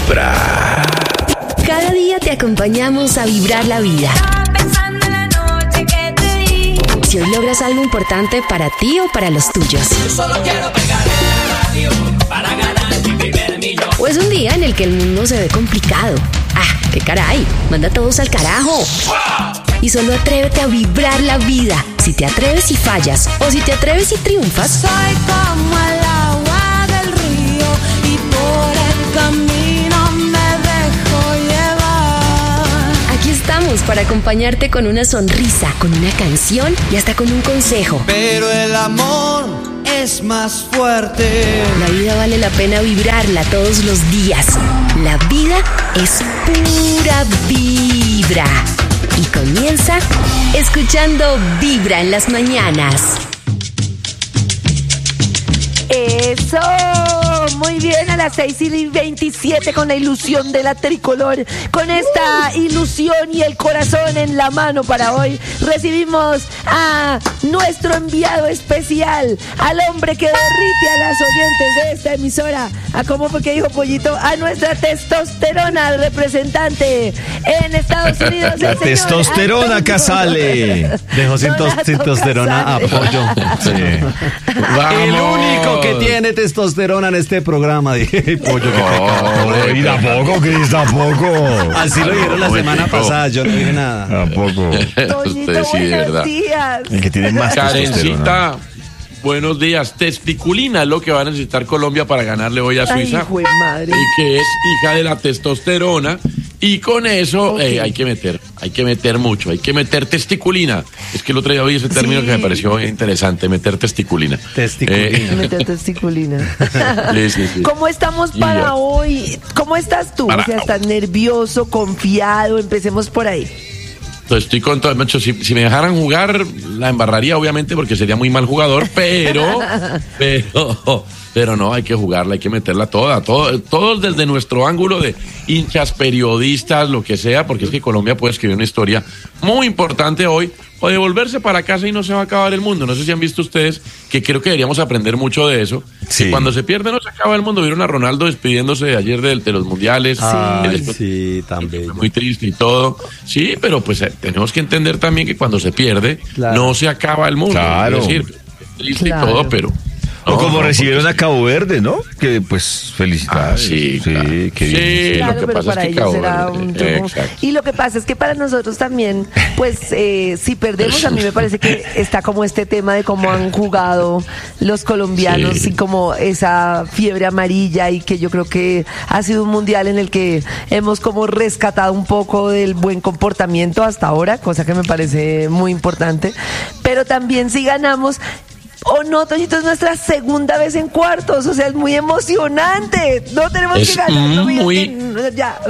Vibra. Cada día te acompañamos a vibrar la vida. Si hoy logras algo importante para ti o para los tuyos. Solo quiero pegar en la radio para ganar mi primer millón. O es un día en el que el mundo se ve complicado. ¡Ah, qué caray! Manda a todos al carajo. Y solo atrévete a vibrar la vida. Si te atreves y fallas, o si te atreves y triunfas. Soy como el agua del río y por el camino me dejo llevar. Aquí estamos para acompañarte con una sonrisa, con una canción y hasta con un consejo. Pero el amor es más fuerte. La vida vale la pena vibrarla todos los días. La vida es pura vibra. Y comienza escuchando Vibra en las mañanas. Eso, muy bien, a las 6:27 con la ilusión de la tricolor, con esta ilusión y el corazón en la mano para hoy, recibimos a nuestro enviado especial, al hombre que derrite a las oyentes de esta emisora, a cómo fue que dijo Pollito, a nuestra testosterona representante en Estados Unidos. La testosterona acá sale. Dejó sin testosterona a Pollo. Sí. El único que tiene testosterona en este programa. Dije, Pollo, qué pecado. Y tampoco, Cris, tampoco. Así lo dijeron la semana pasada, yo no dije nada. Tampoco. Toñito, sí, de verdad. buenos días. El que tiene más testosterona. Karencita, buenos días. Testiculina es lo que va a necesitar Colombia para ganarle hoy a Suiza. Ay, hijo de madre. Y que es hija de la testosterona. Y con eso hay que meter mucho, hay que meter testiculina. Es que el otro día oí ese término que me pareció interesante, meter testiculina. Meter testiculina. Sí. ¿Cómo estamos para hoy? ¿Cómo estás tú? O sea, ¿estás nervioso, confiado? Empecemos por ahí. Entonces estoy con todo, macho, si me dejaran jugar, la embarraría obviamente porque sería muy mal jugador, pero no, hay que jugarla, hay que meterla todos desde nuestro ángulo de hinchas, periodistas, lo que sea, porque es que Colombia puede escribir una historia muy importante hoy, o devolverse para casa y no se va a acabar el mundo. No sé si han visto ustedes, que creo que deberíamos aprender mucho de eso, sí. que cuando se pierde no se acaba el mundo. Vieron a Ronaldo despidiéndose de ayer de los mundiales. Sí, también. Muy triste y todo. Sí, pero pues tenemos que entender también que cuando se pierde, no se acaba el mundo. Claro. Es decir, es triste y todo, pero... O como recibieron a Cabo Verde, ¿no? Que pues felicidades. Sí, qué bien. Sí, Claro, lo que pero pasa para es que ellos Cabo será Verde, un triunfo. exacto. Y lo que pasa es que para nosotros también, pues si perdemos, a mí me parece que está como este tema de cómo han jugado los colombianos y como esa fiebre amarilla, y que yo creo que ha sido un mundial en el que hemos como rescatado un poco del buen comportamiento hasta ahora, cosa que me parece muy importante. Pero también si ganamos... Oh no, Toñito, es nuestra segunda vez en cuartos, o sea, es muy emocionante. No tenemos que ganar. Ya.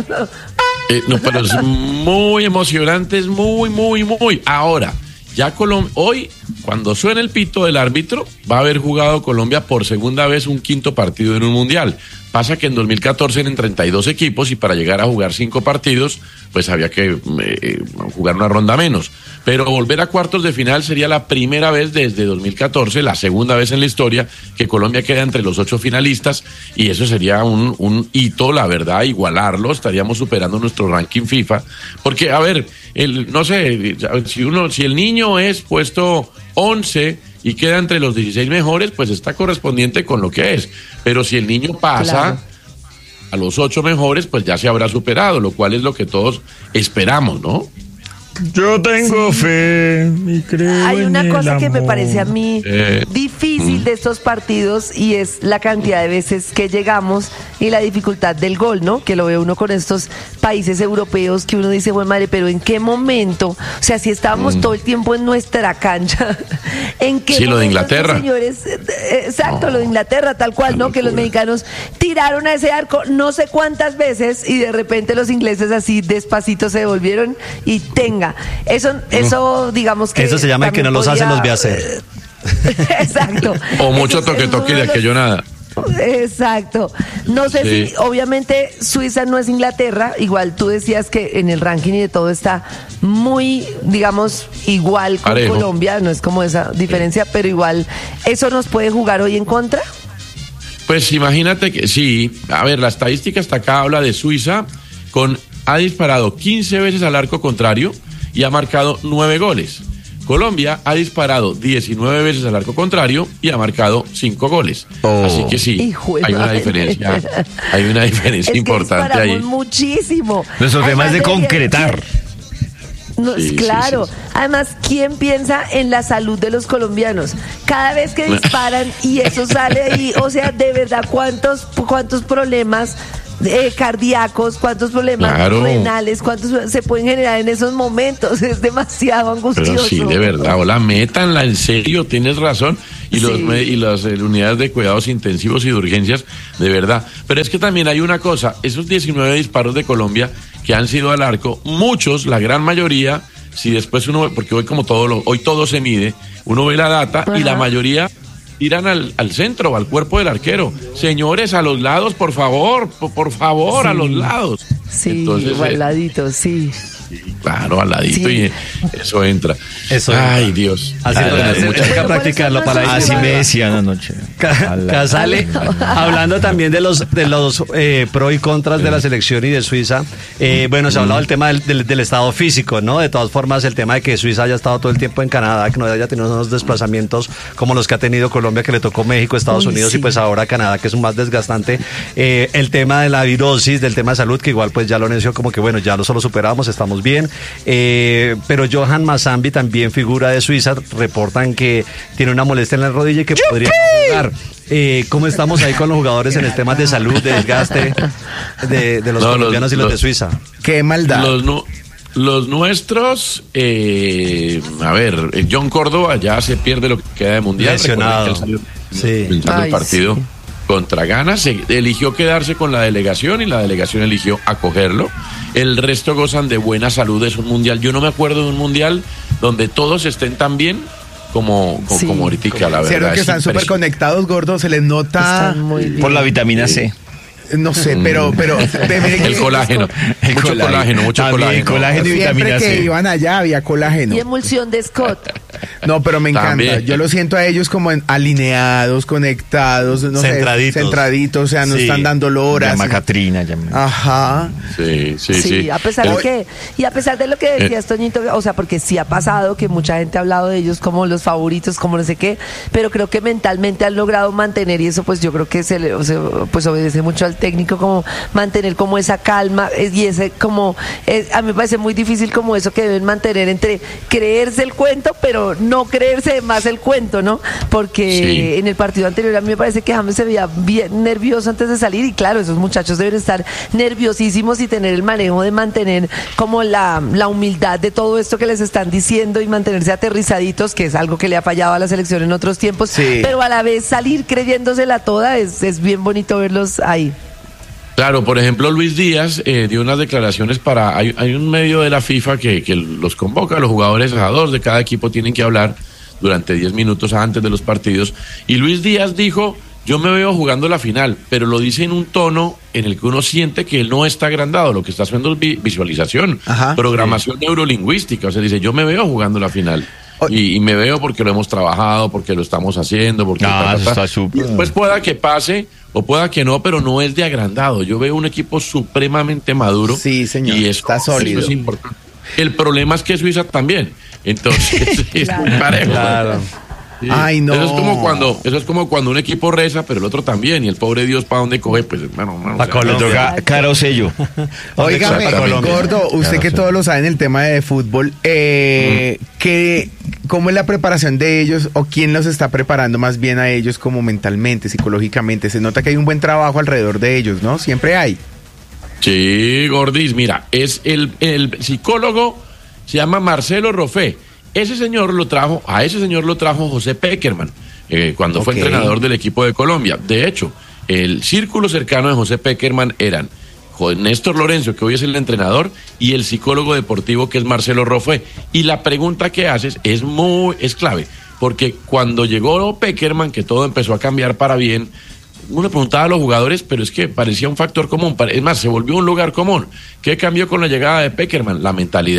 No, pero es muy emocionante, es muy. Ahora, ya hoy, cuando suene el pito del árbitro, va a haber jugado Colombia por segunda vez un quinto partido en un mundial. Pasa que en 2014 eran 32 equipos y para llegar a jugar 5 partidos, pues había que jugar una ronda menos. Pero volver a cuartos de final sería la primera vez desde 2014, la segunda vez en la historia que Colombia queda entre los 8 finalistas, y eso sería un hito, la verdad, igualarlo, estaríamos superando nuestro ranking FIFA. Porque, a ver, no sé, si el niño es puesto 11 y queda entre los 16 mejores, pues está correspondiente con lo que es. Pero si el niño pasa a los 8 mejores, pues ya se habrá superado, lo cual es lo que todos esperamos, ¿no? Yo tengo fe y creo. Hay una en cosa el que me amor. parece a mí difícil de estos partidos, y es la cantidad de veces que llegamos y la dificultad del gol, ¿no? Que lo ve uno con estos países europeos que uno dice, bueno, madre, pero ¿en qué momento? O sea, si estábamos todo el tiempo en nuestra cancha, ¿en qué momento? Lo de Inglaterra. Señores, exacto, lo de Inglaterra, tal cual, ¿no? Que los mexicanos tiraron a ese arco no sé cuántas veces y de repente los ingleses así despacito se devolvieron y tenga. Eso digamos que... Eso se llama el que no los hacen, los ve hacer. Exacto. O mucho toque de aquello nada. Exacto. No sé si, obviamente, Suiza no es Inglaterra. Igual tú decías que en el ranking y de todo está muy, digamos, igual con parejo. Colombia. No es como esa diferencia, pero igual, ¿eso nos puede jugar hoy en contra? Pues imagínate que sí, a ver, la estadística hasta acá habla de Suiza, ha disparado 15 veces al arco contrario y ha marcado 9 goles. Colombia ha disparado 19 veces al arco contrario y ha marcado 5 goles. Así que sí, hay una diferencia Es que importante ahí. disparamos muchísimo. Nuestro tema es de Además, concretar. Sí, claro. Sí. Además, ¿quién piensa en la salud de los colombianos? Cada vez que disparan y eso sale ahí, o sea, de verdad, ¿cuántos problemas cardíacos, cuántos problemas renales, cuántos se pueden generar en esos momentos? Es demasiado angustioso. Pero sí, de verdad, hola, métanla en serio, tienes razón. Y las unidades de cuidados intensivos y de urgencias, de verdad. Pero es que también hay una cosa, esos 19 disparos de Colombia que han sido al arco, muchos, la gran mayoría, si después uno, porque hoy hoy todo se mide, uno ve la data y la mayoría tiran al centro, al cuerpo del arquero. Señores, a los lados, por favor, a los lados. Sí, entonces, al ladito, sí. Claro, al ladito y eso entra. Ay, Dios. Así hay practicarlo para así me decían anoche. Casale, hablando también de los pro y contras de la selección y de Suiza. Bueno, se ha hablado del tema del estado físico, ¿no? De todas formas, el tema de que Suiza haya estado todo el tiempo en Canadá, que no haya tenido unos desplazamientos como los que ha tenido Colombia, que le tocó México, Estados Unidos y pues ahora Canadá, que es un más desgastante. El tema de la virosis, del tema de salud, que igual pues ya lo anunció como que bueno, ya lo superamos, estamos bien. Pero Johan Mazambi, también figura de Suiza, reportan que tiene una molestia en la rodilla y que podría jugar. ¿Cómo estamos ahí con los jugadores en el tema de salud, de desgaste de los colombianos y los de Suiza? ¡Qué maldad! Los nuestros, a ver, John Córdoba ya se pierde lo que queda de mundial. Lesionado. Pensando el partido contra Ghana, se eligió quedarse con la delegación y la delegación eligió acogerlo. El resto gozan de buena salud. Es un mundial. Yo no me acuerdo de un mundial donde todos estén tan bien como ahorita, la verdad. Cierto que están súper conectados, gordo, se les nota por la vitamina C. No sé, pero el colágeno. Mucho colágeno y vitamina C. Siempre que iban allá había colágeno. Y emulsión de Scott. No, pero me encanta. También. Yo lo siento a ellos como alineados, conectados, no centraditos, o sea, no están dando loras. Llama Catrina, Ajá. Sí. A pesar de lo que decías, Toñito, o sea, porque sí ha pasado que mucha gente ha hablado de ellos como los favoritos, como no sé qué, pero creo que mentalmente han logrado mantener, y eso pues yo creo que pues obedece mucho al técnico, como mantener como esa calma y ese como a mí me parece muy difícil como eso que deben mantener entre creerse el cuento pero no creerse más el cuento, ¿no? Porque en el partido anterior a mí me parece que James se veía bien nervioso antes de salir y claro, esos muchachos deben estar nerviosísimos y tener el manejo de mantener como la humildad de todo esto que les están diciendo y mantenerse aterrizaditos, que es algo que le ha fallado a la selección en otros tiempos, pero a la vez salir creyéndosela toda es bien bonito verlos ahí. Claro, por ejemplo, Luis Díaz dio unas declaraciones hay un medio de la FIFA que los convoca, los jugadores a dos de cada equipo tienen que hablar durante 10 minutos antes de los partidos, y Luis Díaz dijo, yo me veo jugando la final, pero lo dice en un tono en el que uno siente que él no está agrandado, lo que está haciendo es visualización, programación neurolingüística, o sea, dice, yo me veo jugando la final. Y me veo porque lo hemos trabajado, porque lo estamos haciendo, porque está súper. Pues pueda que pase o pueda que no, pero no es de agrandado. Yo veo un equipo supremamente maduro. Sí, señor. Y está sólido. Eso es importante. El problema es que Suiza también. Entonces es muy parejo. Claro. Sí. Ay, no. Eso es como cuando un equipo reza, pero el otro también, y el pobre Dios, ¿para dónde coge? Pues hermano, para Colombia. Caro sello. Óigame, gordo, usted que todo lo sabe en el tema de fútbol, ¿cómo es la preparación de ellos o quién los está preparando más bien a ellos como mentalmente, psicológicamente? Se nota que hay un buen trabajo alrededor de ellos, ¿no? Siempre hay. Sí, Gordis, mira, es el psicólogo, se llama Marcelo Roffé. A ese señor lo trajo José Pekerman, cuando fue entrenador del equipo de Colombia. De hecho, el círculo cercano de José Pekerman eran Néstor Lorenzo, que hoy es el entrenador, y el psicólogo deportivo, que es Marcelo Roffé. Y la pregunta que haces es clave, porque cuando llegó Pekerman, que todo empezó a cambiar para bien, uno preguntaba a los jugadores, pero es que parecía un factor común. Es más, se volvió un lugar común. ¿Qué cambió con la llegada de Pekerman? La mentalidad,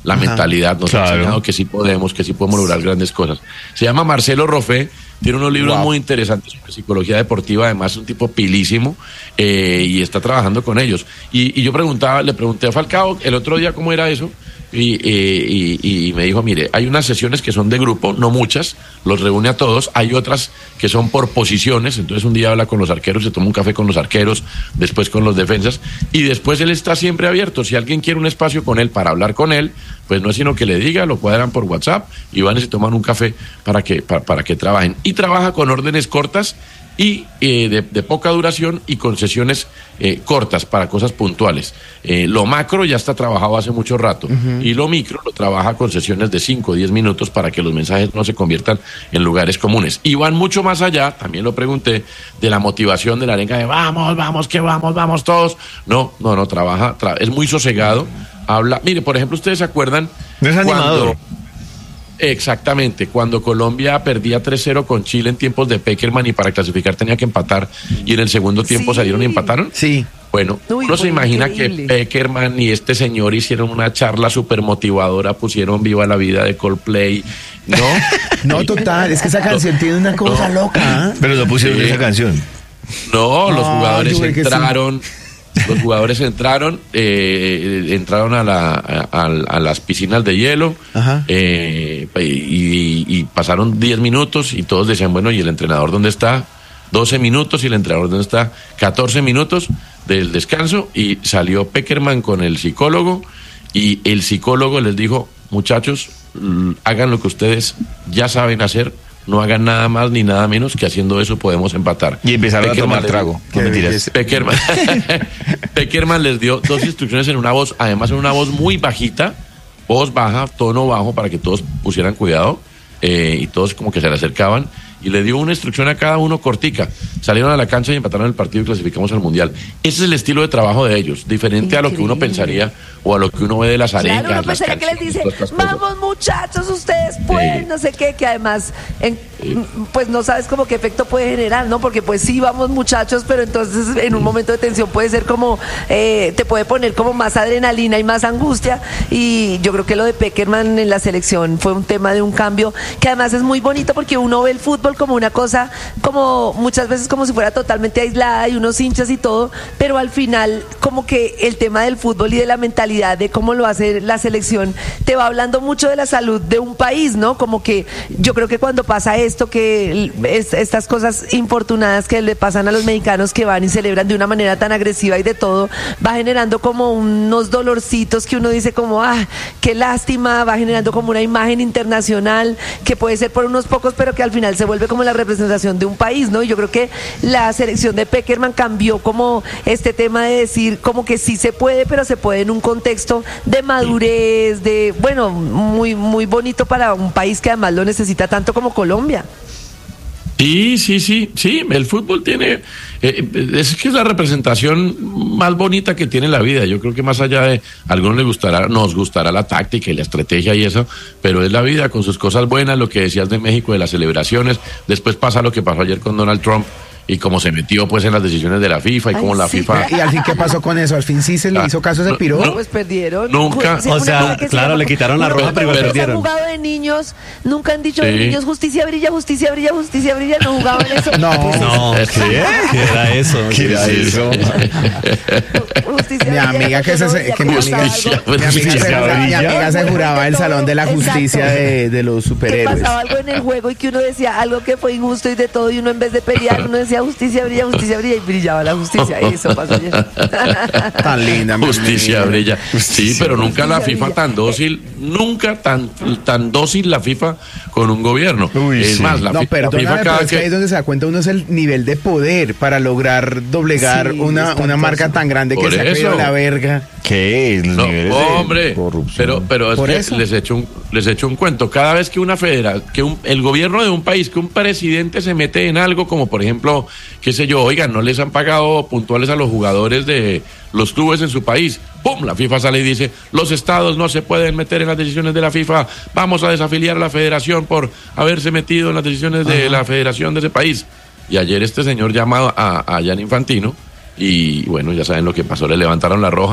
la mentalidad, nos ha enseñado que sí podemos lograr grandes cosas. Se llama Marcelo Roffé, tiene unos libros muy interesantes sobre psicología deportiva, además es un tipo pilísimo, y está trabajando con ellos. Y yo le pregunté a Falcao el otro día cómo era eso, y me dijo, mire, hay unas sesiones que son de grupo, no muchas, los reúne a todos, hay otras que son por posiciones, entonces un día habla con los arqueros, se toma un café con los arqueros, después con los defensas, y después él está siempre abierto. Si alguien quiere un espacio con él para hablar con él, pues no es sino que le diga, lo cuadran por WhatsApp y van y se toman un café para que trabajen. Y trabaja con órdenes cortas y de poca duración y con sesiones cortas para cosas puntuales. Lo macro ya está trabajado hace mucho rato y lo micro lo trabaja con sesiones de 5 o 10 minutos para que los mensajes no se conviertan en lugares comunes. Y van mucho más allá, también lo pregunté, de la motivación de la arenga de vamos todos. No, trabaja, es muy sosegado, habla. Mire, por ejemplo, ¿ustedes se acuerdan? No es animador. Exactamente, cuando Colombia perdía 3-0 con Chile en tiempos de Peckerman y para clasificar tenía que empatar y en el segundo tiempo salieron y empataron. Sí. Bueno, uno se imagina increíble que Peckerman y este señor hicieron una charla súper motivadora, pusieron Viva la Vida de Coldplay, ¿no? No, total, es que esa canción tiene una cosa loca. Pero no pusieron esa canción. No, los jugadores entraron... Los jugadores entraron a las piscinas de hielo y pasaron 10 minutos y todos decían, bueno, ¿y el entrenador dónde está? 12 minutos y el entrenador dónde está? 14 minutos del descanso y salió Peckerman con el psicólogo y el psicólogo les dijo, muchachos, hagan lo que ustedes ya saben hacer, no hagan nada más ni nada menos que haciendo eso podemos empatar. Y empezaron a tomar trago. No mentiras. Peckerman les dio 2 instrucciones en una voz, además en una voz muy bajita, voz baja, tono bajo, para que todos pusieran cuidado, y todos como que se le acercaban, y le dio una instrucción a cada uno cortica. Salieron a la cancha y empataron el partido y clasificamos al Mundial. Ese es el estilo de trabajo de ellos, diferente a lo que uno pensaría o a lo que uno ve de las arengas. Claro, uno pensaría que les dice, vamos muchachos, ustedes pueden, no sé qué, que además, pues no sabes como qué efecto puede generar, ¿no? Porque pues sí, vamos muchachos, pero entonces en un momento de tensión puede ser como, te puede poner como más adrenalina y más angustia, y yo creo que lo de Peckerman en la selección fue un tema de un cambio, que además es muy bonito porque uno ve el fútbol como una cosa, como muchas veces como si fuera totalmente aislada y unos hinchas y todo, pero al final como que el tema del fútbol y de la mentalidad de cómo lo hace la selección te va hablando mucho de la salud de un país, ¿no? Como que yo creo que cuando pasa esto, que estas cosas infortunadas que le pasan a los mexicanos que van y celebran de una manera tan agresiva y de todo, va generando como unos dolorcitos que uno dice como, qué lástima, va generando como una imagen internacional que puede ser por unos pocos, pero que al final se vuelve como la representación de un país, ¿no? Y yo creo que la selección de Peckerman cambió como este tema de decir como que sí se puede, pero se puede en un contexto de madurez, de, bueno, muy, muy bonito para un país que además lo necesita tanto como Colombia. Sí, el fútbol tiene, es que es la representación más bonita que tiene la vida. Yo creo que más allá de a algunos nos gustará la táctica y la estrategia y eso, pero es la vida con sus cosas buenas, lo que decías de México, de las celebraciones. Después pasa lo que pasó ayer con Donald Trump y cómo se metió pues en las decisiones de la FIFA y cómo la FIFA... ¿Y al fin qué pasó con eso? ¿Al fin sí se le hizo caso a ese piro? No, pues perdieron. Nunca. O sea, claro, le quitaron la roja, pero perdieron. Han jugado de niños, nunca han dicho de niños, justicia brilla, justicia brilla, justicia brilla, no jugaban eso. No, ¿qué era eso? ¿Qué era eso? Justicia mi amiga mi amiga se juraba el salón de la justicia de los superhéroes. Que pasaba algo en el juego y que uno decía algo que fue injusto y de todo, y uno en vez de pelear, uno decía justicia brilla, y brillaba la justicia. Eso pasó ayer. Tan linda, justicia brilla. Sí, pero nunca la FIFA brilla. tan dócil, nunca tan dócil la FIFA con un gobierno. Es más, la FIFA pero es que ahí es donde se da cuenta uno es el nivel de poder para lograr doblegar una marca tan grande que se ha caído la verga. ¿Qué es? No, hombre, pero es que les echo un cuento. Cada vez que el gobierno de un país, que un presidente se mete en algo, como por ejemplo, qué sé yo, oigan, no les han pagado puntuales a los jugadores de los clubes en su país, ¡pum! La FIFA sale y dice, los estados no se pueden meter en las decisiones de la FIFA, vamos a desafiliar a la federación por haberse metido en las decisiones de la federación de ese país. Y ayer este señor llama a Gianni Infantino y bueno, ya saben lo que pasó, le levantaron la roja,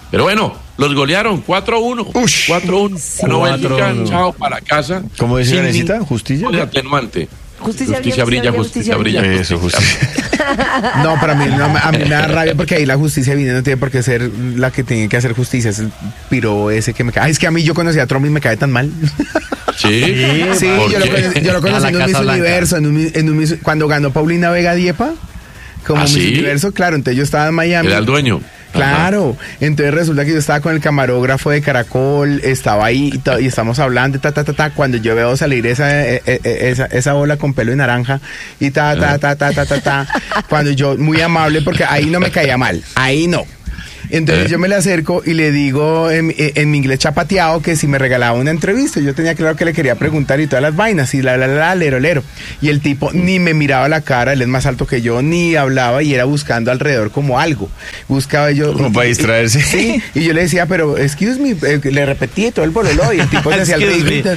Pero bueno, los golearon 4-1. 4-1. No Bélgica, chao para casa. ¿Cómo dice sin Karencita? ningún ¿Justicia? tipo de atenuante. Justicia brilla. Justicia brilla. Eso, justicia. No, para mí, a mí me da rabia porque ahí la justicia viene, no tiene por qué ser la que tiene que hacer justicia, es el piro ese que me cae. Ay, es que a mí yo conocí a Trump y me cae tan mal. Sí, Sí, yo lo conocí en un Miss Universo, cuando ganó Paulina Vega Diepa, como Miss ¿sí? Universo, claro, entonces yo estaba en Miami. Era el dueño. Claro, entonces resulta que yo estaba con el camarógrafo de Caracol, estaba ahí y estamos hablando, cuando yo veo salir esa bola con pelo de naranja y cuando yo, muy amable, porque ahí no me caía mal, ahí no. Entonces yo me le acerco y le digo en mi inglés chapateado que si me regalaba una entrevista. Yo tenía claro que le quería preguntar y todas las vainas y lero. Y el tipo ni me miraba la cara, él es más alto que yo, ni hablaba y era buscando alrededor como algo. Buscaba yo... Como para distraerse. Sí, y yo le decía, pero excuse me, le repetí todo el bololo y el tipo se hacía el ridículo.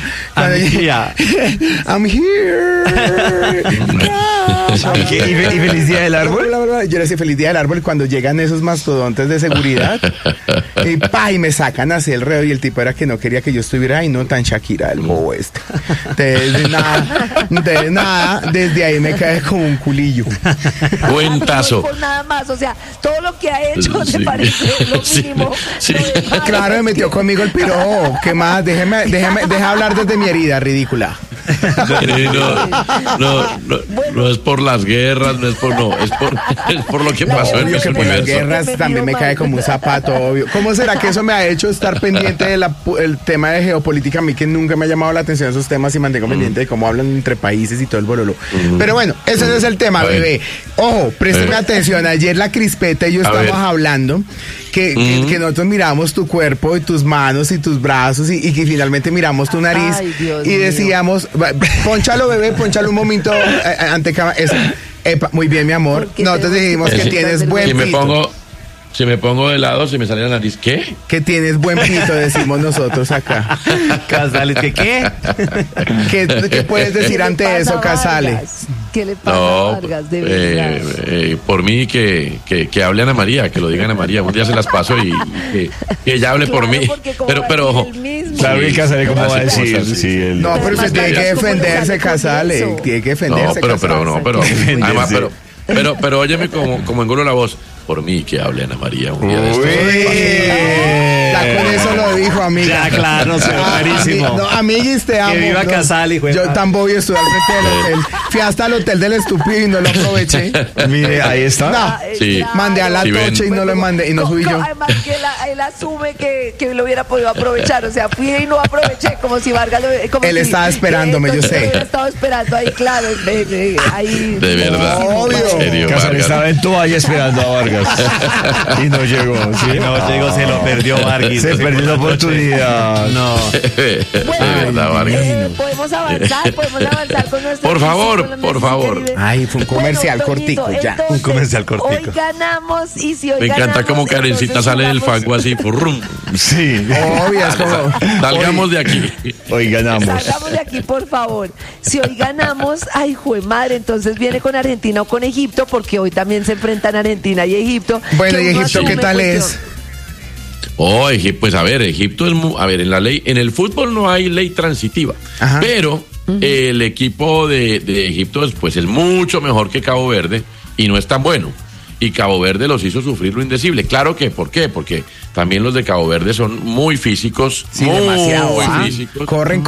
I'm here. ¿Y feliz día del árbol? Yo le decía feliz día del árbol cuando llegan esos mastodontes de seguridad y me sacan así el reo y el tipo era que no quería que yo estuviera ahí, no tan Shakira el bobo este. Entonces nada, desde ahí me cae como un culillo. Cuentazo. No por nada más, o sea, todo lo que ha hecho te parece lo mínimo. Sí. Claro, me metió conmigo el piro. ¿Qué más? Deja hablar desde mi herida, ridícula. No es por las guerras, es por lo que pasó en Obvio Miss que por las Universo. guerras también me cae como un zapato, obvio. ¿Cómo será que eso me ha hecho estar pendiente del tema de geopolítica? A mí que nunca me ha llamado la atención esos temas y mantengo pendiente de cómo hablan entre países y todo el bololo. Pero bueno, ese no es el tema, bebé. Ojo, présteme atención. Ayer la Crispeta y yo estábamos hablando que nosotros miramos tu cuerpo y tus manos y tus brazos y que finalmente miramos tu nariz. Ay, Dios y decíamos, pónchalo, bebé, pónchalo un momento ante cámara. Muy bien, mi amor. Nosotros dijimos que tienes buen pito. Si me pongo de lado, se me sale la nariz. ¿Qué? Que tienes buen pito, decimos nosotros acá. Casales, ¿qué? ¿Qué puedes decir ante eso, Casales? ¿Qué le pasa a Vargas, de verdad? Por mí que hable Ana María, que lo diga Ana María. Un día se las paso y que ella hable por mí. Pero ojo. Claro, y Casales, ¿cómo va a decir? Sí, No, pero usted tiene que defenderse, Casales. Tiene que defenderse. Además, pero óyeme como engulo la voz. Por mí que hable Ana María un día de estos. Ya con eso lo dijo, amiga. Ya, claro, clarísimo. No, amiguis, te amo. Que viva Casale, hijo de Yo madre. tan bobo estuve al frente del hotel. Fui hasta el hotel del estúpido y no lo aproveché. Mire, ahí está. No, Sí. mandé a la Sí, ven. tocha y no lo mandé y no subí yo. Además que él asume que lo hubiera podido aprovechar, o sea, fui y no aproveché, como si Vargas Él estaba esperándome, yo sé. Él estaba esperando ahí, claro, ahí. De verdad. Obvio. En serio, Casales Vargas. estaba en toalla esperando a Vargas. Y no llegó, ¿sí? No llegó, se lo perdió Vargas. Se perdió la oportunidad. No. De verdad, Vargas. Podemos avanzar con nuestro. Por favor. Ay, fue un comercial cortico, ya. Un comercial cortico. Hoy ganamos y si hoy Me encanta ganamos, como Karencita entonces sale del jugamos- fango así. Furrum. Sí. Obvio, es como... Salgamos de aquí. Hoy ganamos. Salgamos de aquí, por favor. Si hoy ganamos, ay, jue madre, entonces viene con Argentina o con Egipto, porque hoy también se enfrentan Argentina y Egipto. Bueno, que ¿y uno Egipto asume, qué tal pues, es? Pues a ver, Egipto es en la ley, en el fútbol no hay ley transitiva, Ajá. pero el equipo de Egipto es mucho mejor que Cabo Verde y no es tan bueno. Y Cabo Verde los hizo sufrir lo indecible. Claro que, ¿por qué? Porque también los de Cabo Verde son muy físicos, Sí, muy demasiado. físicos. Corren.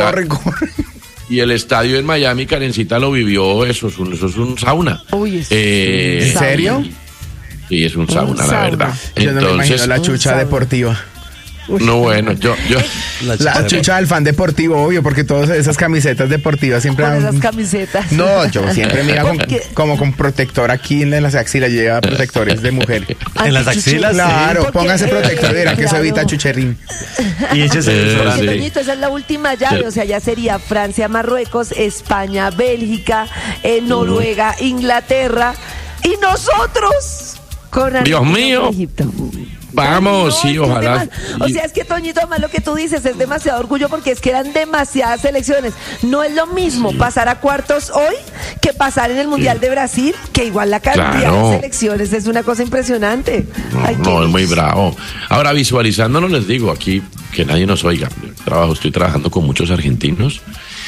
Y el estadio en Miami, Karencita lo vivió, eso es un sauna. Uy, es ¿En serio? Sí, es un sauna, la sauna. verdad. Yo no me imagino la chucha sauna. deportiva. No, bueno, yo La chucha del fan deportivo, obvio, porque todas esas camisetas deportivas siempre con han... esas camisetas. No, yo siempre me iba Porque- como con protector aquí en las axilas, yo llevaba protectores de mujer. En las axilas, Claro, Porque, póngase protector, verá que eso claro. evita chucherrín. Y échese el Porque, Sí. Toñito, esa es la última llave, Sí. o sea, ya sería Francia, Marruecos, España, Bélgica, Noruega, Inglaterra y nosotros con Argentina mío. y Egipto. Vamos, Ay, sí, no, es que ojalá. O sea, es que Toñito, además lo que tú dices es demasiado orgullo porque es que eran demasiadas selecciones. No es lo mismo pasar a cuartos hoy que pasar en el Mundial de Brasil, que igual la cantidad Claro. de selecciones es una cosa impresionante. Ay, qué No, es muy dicha. bravo. Ahora, visualizándonos, les digo aquí, que nadie nos oiga. Yo estoy trabajando con muchos argentinos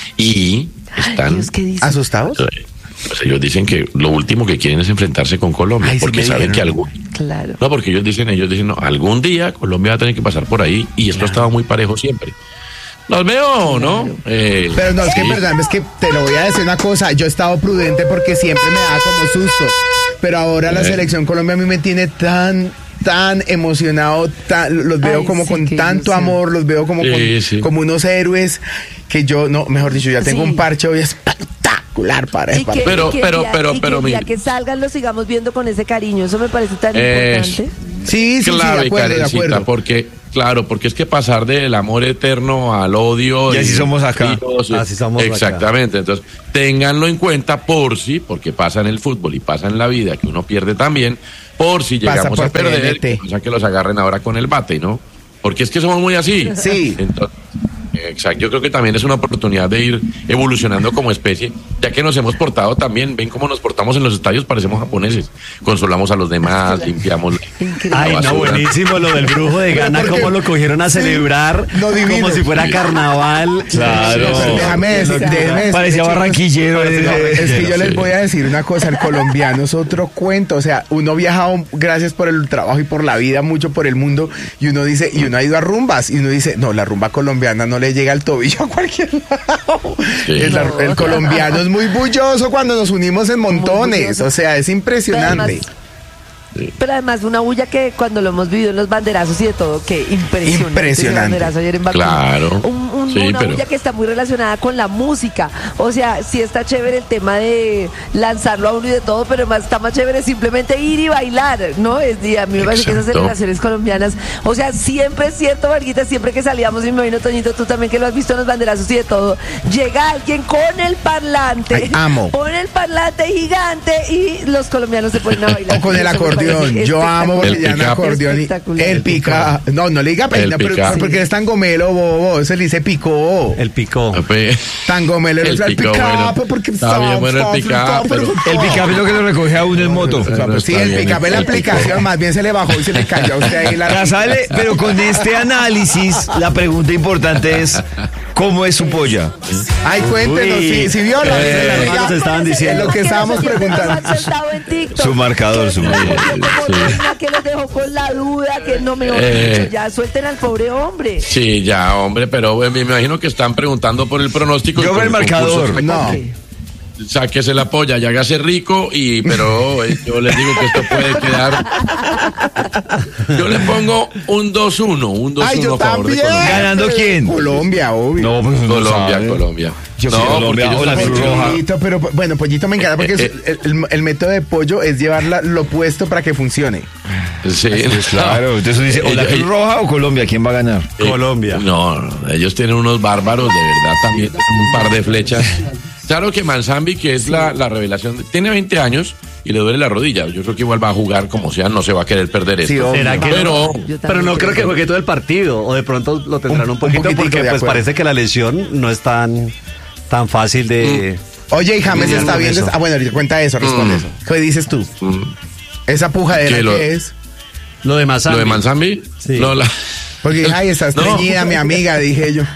y Ay, están... Dios, ¿qué dice? ¿Asustados? Pues ellos dicen que lo último que quieren es enfrentarse con Colombia, Ay, sí porque me saben que dijeron. Claro. No, porque ellos dicen, no, algún día Colombia va a tener que pasar por ahí y esto ha estado muy parejo siempre. ¿Los veo, no? Pero no, es que, sí. perdón, es que te lo voy a decir una cosa. Yo he estado prudente porque siempre me da como susto. Pero ahora la selección Colombia a mí me tiene tan emocionado, los veo Ay, como sí, con qué tanto ilusión. amor, los veo como, Sí. como unos héroes que yo, no, mejor dicho, ya tengo Sí. un parche hoy espectacular para Y que, Pero, y que pero, el día- pero, y que pero, el día mire. que salgan lo sigamos viendo con ese cariño, eso me parece tan Es- importante. Sí, de Clave, acuerdo, de Karencita, acuerdo. porque, claro, porque es que pasar del amor eterno al odio... Y así somos acá. Así somos acá. Exactamente, entonces, ténganlo en cuenta porque pasa en el fútbol y pasa en la vida, que uno pierde también, por si Pasa llegamos por a perder, TNT. o sea, que los agarren ahora con el bate, ¿no? Porque es que somos muy así. Sí. Entonces, exacto, yo creo que también es una oportunidad de ir evolucionando como especie, ya que nos hemos portado también, ven cómo nos portamos en los estadios, parecemos japoneses, consolamos a los demás, limpiamos Increíble. Ay, la no, basura. buenísimo lo del brujo de Ghana, Porque- cómo lo cogieron a celebrar no, divino. como si fuera carnaval. Claro. Pero déjame Parecía barranquillero. Es que yo les voy a decir una cosa, el colombiano es otro cuento, o sea, uno ha viajado gracias por el trabajo y por la vida mucho por el mundo y uno dice, y uno ha ido a rumbas y uno dice, no, la rumba colombiana no le llega al tobillo a cualquier lado. Sí. El colombiano es muy bulloso cuando nos unimos en montones, bulloso. o sea, es impresionante. Pero además una bulla que cuando lo hemos vivido en los banderazos y de todo, que impresionante. Impresionante. Ese banderazo ayer en Bakú. Claro. Sí, una pero- bulla que está muy relacionada con la música. O sea, sí está chévere el tema de lanzarlo a uno y de todo, pero más está más chévere simplemente ir y bailar, ¿no? Y a mí me parece que esas Exacto. celebraciones colombianas, o sea, siempre es cierto, Marguita, siempre que salíamos, y me imagino, Toñito, tú también que lo has visto en los banderazos y de todo, llega alguien con el parlante, Ay, amo. pone el parlante gigante y los colombianos se ponen a bailar. O con el Eso me acordeón. parece Yo amo porque El ya en pick-up. acordeón y Espectacular. el pica. No, no le diga peina, pero pick-up. porque es tan gomelo, bobo. Se le dice picó. El picó. Tan gomelo El es el pick-up, pick-up, bueno. porque Está bien bueno el pick-up, pero- El pick-up es lo que lo recoge a uno en moto. Sí, el pick-up es la aplicación, más bien se le bajó y se le cayó a usted ahí la. Casale, pero con este análisis, la pregunta importante es, ¿cómo es su polla? Ay, cuéntenos, Uy. si vio la Nos estaban diciendo. lo que estábamos preguntando. Su marcador, su marcador. Que los dejó con la duda, que no me ya suelten al pobre hombre. Sí, ya, hombre, pero me imagino que están preguntando por el pronóstico. Yo y por veo el marcador. concurso. No. Sáquese la polla y hágase rico, pero yo les digo que esto puede quedar. Yo le pongo un 2-1, un 2-1 Ay, yo a favor de también. Colombia. ¿Ganando quién? Colombia, obvio. No, pues no Colombia, sabe. Colombia. Yo no, creo que Colombia porque o la ellos Cruz también- Roja. Pollito, pero bueno, pollito me encanta porque el método de pollo es llevar lo opuesto para que funcione. Sí, Claro, entonces dice, o la Cruz Roja o Colombia, ¿quién va a ganar? Colombia. No, ellos tienen unos bárbaros, de verdad, también tienen un par de flechas. Claro que Manzambi, que es la revelación, tiene 20 años y le duele la rodilla. Yo creo que igual va a jugar como sea, no se va a querer perder esto. Sí, obvio. ¿Será que Pero- Yo Pero no también creo que juegue todo el partido, o de pronto lo tendrán un poquito, poquitico, porque de pues acuerdo. parece que la lesión no es tan fácil de... Oye, y James Lidiar está con viendo. eso. Ah, bueno, ahorita cuenta eso, responde eso. ¿Qué dices tú? Esa pujadera Que lo- que es. Lo de Manzambi. ¿Lo de Manzambi? Sí. No, Porque, ay, está No. estreñida, mi amiga, dije yo.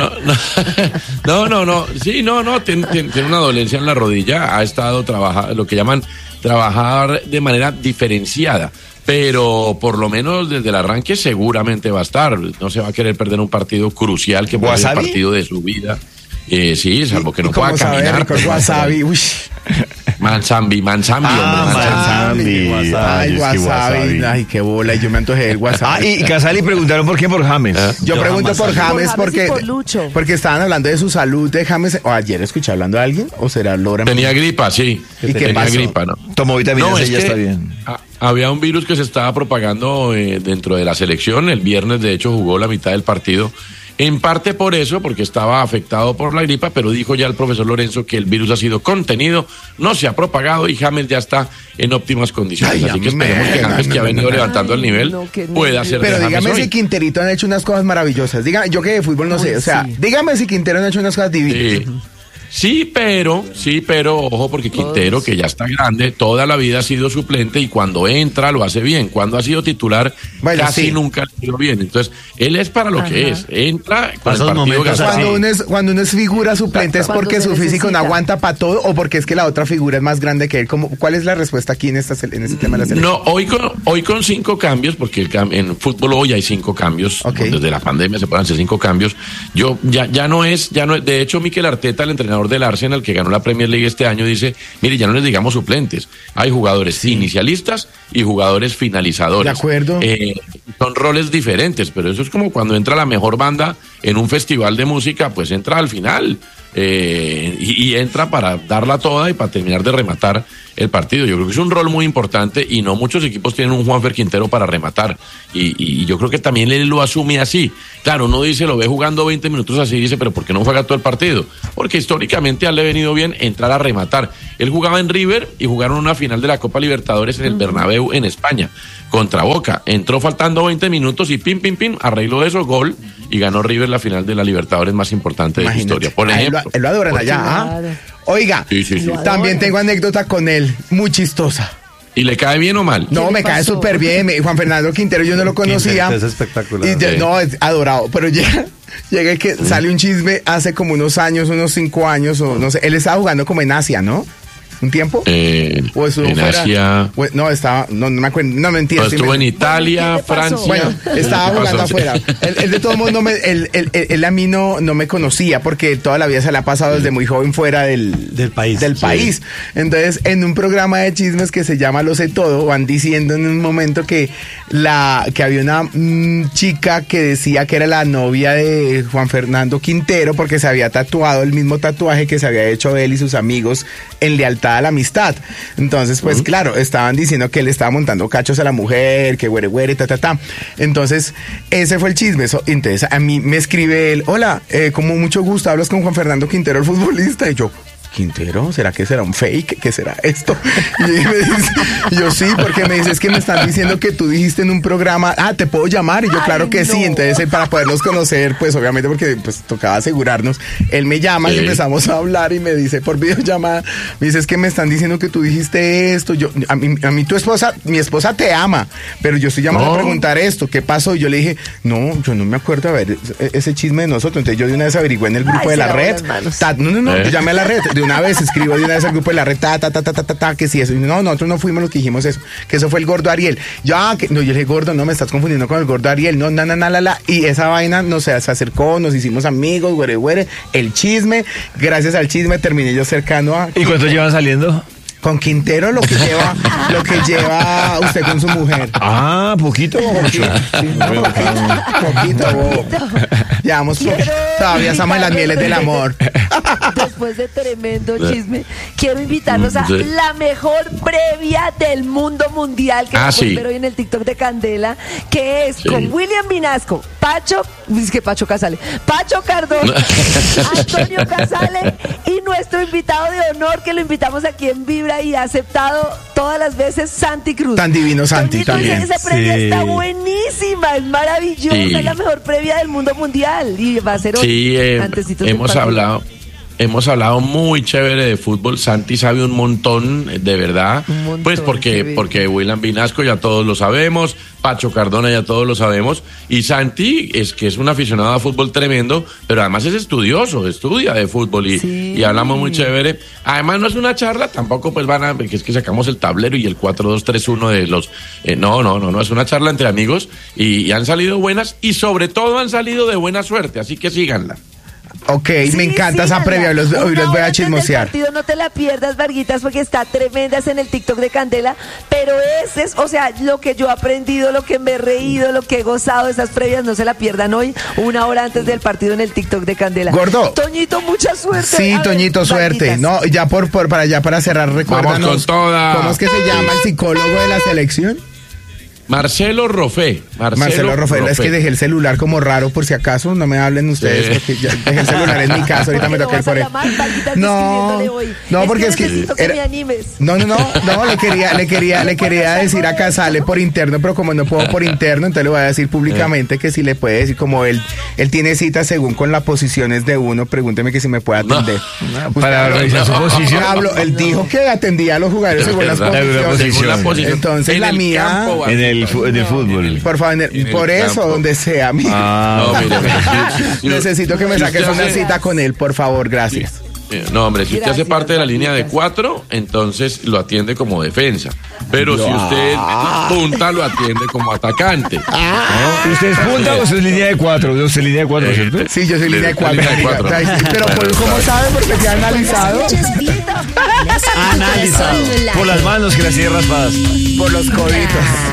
No. Sí, no, tiene una dolencia en la rodilla. Ha estado trabajando, lo que llaman trabajar de manera diferenciada. Pero por lo menos desde el arranque seguramente va a estar. No se va a querer perder un partido crucial que puede ser el ¿Wasabi? partido de su vida. Sí, salvo que no ¿Y pueda cómo sabe, caminar. rico el pero- wasabi? Uy. Manzambi, Ah, hombre, Manzambi. Ay, Ay, es que wasabi. wasabi. Ay, qué bola. Y yo me antojé del Ah, wasabi. y Casali preguntaron por quién, por James. Yo Yo pregunto jamás por sabía. James Por James y porque, por Lucho. porque estaban hablando de su salud de James. O ayer escuché hablando de alguien, o será Lora. Tenía gripa, sí. ¿Y qué Tenía pasó? gripa, ¿no? Tomó vitaminas No, y es ya que está bien. había un virus que se estaba propagando dentro de la selección. El viernes, de hecho, jugó la mitad del partido en parte por eso, porque estaba afectado por la gripa, pero dijo ya el profesor Lorenzo que el virus ha sido contenido, no se ha propagado y James ya está en óptimas condiciones. Así que esperemos que James, que ha venido levantando el nivel, pueda hacer Pero de James dígame hoy. si Quinterito han hecho unas cosas maravillosas. Yo que de fútbol no sé, o sea, dígame si Quintero han hecho unas cosas divinas. Sí, pero, ojo, porque Quintero, que ya está grande, toda la vida ha sido suplente y cuando entra lo hace bien. Cuando ha sido titular, Bueno, casi sí. nunca lo ha sido bien. Entonces, él es para lo que es. Entra con el Esos partido momentos gastado. Cuando uno es figura suplente es Cuando porque se su físico no necesita. aguanta para todo o porque es que la otra figura es más grande que él. ¿Cuál es la respuesta aquí en este tema de la selección? No, hoy con 5 cambios, porque en fútbol hoy hay 5 cambios, Ok. desde la pandemia se pueden hacer 5 cambios. Ya no es, de hecho, Mikel Arteta, el entrenador del Arsenal, que ganó la Premier League este año, dice, mire, ya no les digamos suplentes, hay jugadores inicialistas y jugadores finalizadores. De acuerdo. Son roles diferentes, pero eso es como cuando entra la mejor banda en un festival de música, pues entra al final. Y entra para darla toda y para terminar de rematar el partido. Yo creo que es un rol muy importante y no muchos equipos tienen un Juanfer Quintero para rematar y yo creo que también él lo asume así. Claro, uno dice, lo ve jugando 20 minutos así y dice, pero ¿por qué no juega todo el partido? Porque históricamente a él le ha venido bien entrar a rematar. Él jugaba en River y jugaron una final de la Copa Libertadores en el Bernabéu en España contra Boca. Entró faltando 20 minutos y pim, arregló eso, gol y ganó River la final de la Libertadores más importante de su Imagínate. historia. Por Ah, ejemplo. él lo adoran allá. Claro. Oiga, Sí. también tengo anécdota con él, muy chistosa. ¿Y le cae bien o mal? No, ¿Qué me le cae pasó? súper bien. Juan Fernando Quintero yo no lo conocía. Quintero es espectacular. Y Sí. no, es adorado. Pero llega que sale un chisme hace como unos años, unos 5 años, o no sé. Él estaba jugando como en Asia, ¿no? ¿Un tiempo? ¿O estuvo En fuera? Asia. No, estaba, no me acuerdo, no mentira. Pues estuvo en Italia, ¿Qué te pasó? Francia. Bueno, estaba ¿Qué jugando pasó? afuera. Él de todos modos él a mí no me conocía porque toda la vida se le ha pasado desde muy joven fuera del país. Del Sí. país. Entonces, en un programa de chismes que se llama Lo sé todo, van diciendo en un momento que había una chica que decía que era la novia de Juan Fernando Quintero porque se había tatuado el mismo tatuaje que se había hecho él y sus amigos en lealtad a la amistad. Entonces, pues claro, estaban diciendo que él estaba montando cachos a la mujer, que güere, ta. Entonces, ese fue el chisme. Entonces, a mí me escribe él, hola, como mucho gusto, hablas con Juan Fernando Quintero, el futbolista. Y yo, ¿Quintero? ¿Será que será un fake? ¿Qué será esto? Y me dice, yo sí, porque me dice, es que me están diciendo que tú dijiste en un programa, ¿te puedo llamar? Y yo, claro que sí. Entonces, para podernos conocer, pues obviamente porque pues tocaba asegurarnos, él me llama y empezamos a hablar y me dice por videollamada, me dice, es que me están diciendo que tú dijiste esto. Yo, a mí tu esposa, mi esposa te ama, pero yo estoy llamando a preguntar esto, ¿qué pasó? Y yo le dije, no, yo no me acuerdo, a ver, ese chisme de nosotros. Entonces yo de una vez averigüé en el grupo de la red. No, yo llamé a la red. De una vez escribo de una vez al grupo de la red, que sí, eso. Y no, nosotros no fuimos los que dijimos eso, que eso fue el gordo Ariel. Yo le dije, gordo, no, me estás confundiendo con el gordo Ariel, no, y esa vaina se acercó, nos hicimos amigos, güere, el chisme, gracias al chisme terminé yo cercano a... ¿Y cuánto llevan saliendo? Con Quintero lo que lleva usted con su mujer. Ah, poquito o mucho. Poquito. Llevamos todavía estamos en las mieles del amor. Después de tremendo chisme, quiero invitarlos a Sí. la mejor previa del mundo mundial que vamos a ver hoy en el TikTok de Candela, que es con William Vinasco, Pacho Cardón, Antonio Casale y nuestro invitado de honor que lo invitamos aquí en Vibra y ha aceptado todas las veces, Santi Cruz. Tan divino Santi Toñito, también. esa previa Sí. está buenísima, es maravillosa, Sí. es la mejor previa del mundo mundial y va a ser hoy. Sí, antecitos del hemos partido. hablado muy chévere de fútbol. Santi sabe un montón, de verdad. Un montón, Pues qué bello. porque William Vinasco ya todos lo sabemos, Pacho Cardona ya todos lo sabemos, y Santi es un aficionado a fútbol tremendo, pero además es estudioso, estudia de fútbol y hablamos muy chévere. Además no es una charla, tampoco pues que es que sacamos el tablero y el 4-2-3-1 de los... No, es una charla entre amigos y han salido buenas y sobre todo han salido de buena suerte, así que síganla. Ok, me encanta esa previa, hoy los voy a chismosear. El partido no te la pierdas, Varguitas, porque está tremenda, es en el TikTok de Candela, pero ese es, o sea, lo que yo he aprendido, lo que me he reído, lo que he gozado de esas previas, no se la pierdan hoy, 1 hora antes del partido en el TikTok de Candela. Gordo. Toñito, mucha suerte. Sí, A ver, Toñito, suerte. Varguitas. No, ya para cerrar, recuérdanos. Vamos con toda. ¿Cómo es que se llama el psicólogo de la selección? Marcelo Rofé. Marcelo Rofé, es que dejé el celular como raro por si acaso, no me hablen ustedes, porque ya dejé el celular en mi casa, ahorita me toca ir por él. No, porque es que me animes. No, le quería decir a Casale por interno, pero como no puedo por interno, entonces le voy a decir públicamente que si le puede decir, como él tiene citas según con las posiciones de uno, pregúnteme que si me puede atender. Para revisar su posición. Él dijo que atendía a los jugadores según las posiciones. Entonces la mía en el fútbol. Por favor, por eso, donde sea. Necesito que me saques una cita con él, por favor, gracias. No, hombre, si usted hace parte de la línea de 4, entonces lo atiende como defensa. Pero si usted punta, lo atiende como atacante. ¿Usted es punta o usted es línea de 4? ¿Usted es línea de 4, cierto? Sí, yo soy línea de 4. Pero ¿cómo sabe? Porque te ha analizado. Analizado. Por las manos que las tiene raspadas. Por los coditos.